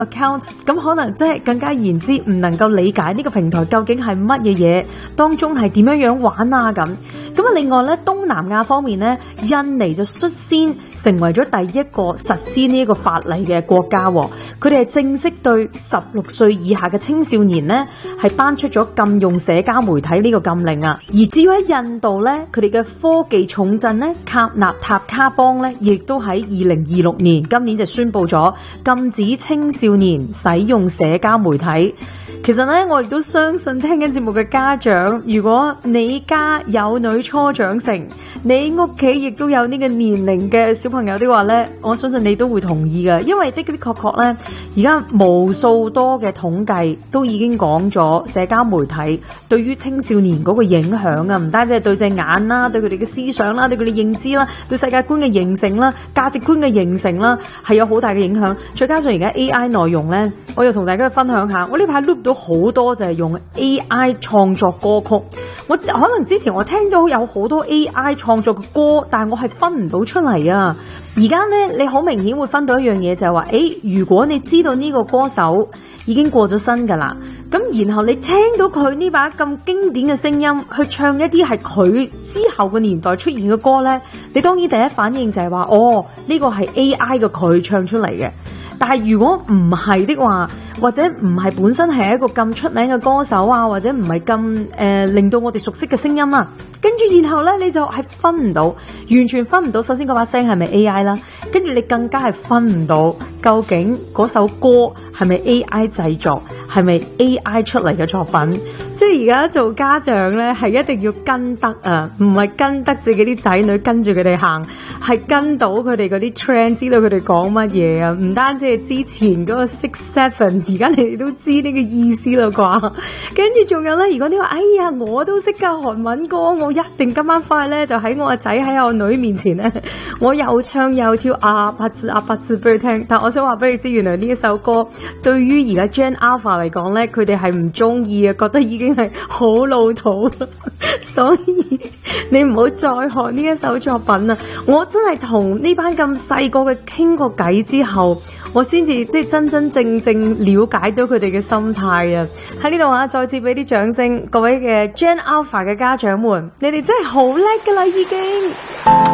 account， 咁可能真係更加言之唔能夠理解呢個平台究竟係乜嘢嘢，當中係點樣玩啊咁。咁啊，另外咧，東南亞方面咧，印尼就率先成為咗第一個實施呢一個法例嘅國家，佢哋係正式對16歲以下嘅青少年咧係頒出咗禁用社交媒體呢個禁令啊。而至於喺印度咧，佢哋嘅科技重鎮咧卡納塔卡邦咧，亦都喺2026年今年就宣布咗禁止青少年使用社交媒體。其實咧，我亦都相信聽緊節目嘅家長，如果你家有女初長成，你屋企亦都有呢個年齡嘅小朋友的話咧，我相信你都會同意嘅，因為的確咧，而家無數多嘅統計都已經講咗社交媒體對於青少年嗰個影響啊，唔單止係對隻眼啦，對佢哋嘅思想啦，對佢哋認知啦，對世界觀嘅形成啦，價值觀嘅形成啦，係有好大嘅影響。再加上而家 AI 內容咧，我又同大家分享下，我呢排 loop 到好多就係用 AI 創作歌曲。我可能之前我聽到有好多 AI 創作嘅歌，但係我係分唔到出嚟啊。而家咧，你好明顯會分到一樣嘢，就係話，如果你知道呢個歌手已經過咗身噶啦，咁然後你聽到佢呢把咁經典嘅聲音去唱一啲係佢之後嘅年代出現嘅歌咧，你當然第一反應就係話，呢個係 AI 嘅佢唱出嚟嘅。但係如果唔係的話，或者唔係本身係一個咁出名嘅歌手啊，或者唔係咁令到我哋熟悉嘅聲音啊，跟住然後咧你就係分唔到，完全分唔到。首先嗰把聲係咪 AI 啦，跟住你更加係分唔到究竟嗰首歌係咪 AI 製作，係咪 AI 出嚟嘅作品。即係而家做家長咧，係一定要跟得啊，唔係跟得自己啲仔女跟住佢哋行，係跟到佢哋嗰啲 trend， 知道佢哋講乜嘢啊。唔單止係之前嗰個 6、7，而家你哋都知呢個意思啦啩。跟住仲有咧，如果你話我都識教韓文歌，我一定今晚翻去咧就喺我個仔喺我女面前咧，我又唱又跳啊八字俾佢聽。但我想話俾你知，原來呢一首歌對於而家 Gen Alpha 嚟講咧，佢哋係唔中意啊，覺得已經係好老土啦。所以你唔好再學呢一首作品啊！我真係同呢班咁細個嘅傾過偈之後，我先至即係真真正正了解到佢哋嘅心態啊！喺呢度再次俾啲掌聲，各位嘅 Gen Alpha 嘅家長們，你哋真係好叻噶啦，已經。